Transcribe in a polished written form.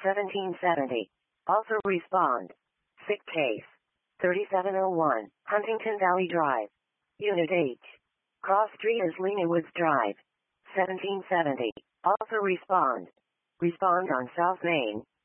1770. Also respond. Sick case. 3701, Huntington Valley Drive. Unit H. Cross Street is Lena Woods Drive. 1770. Also respond. Respond on South Main.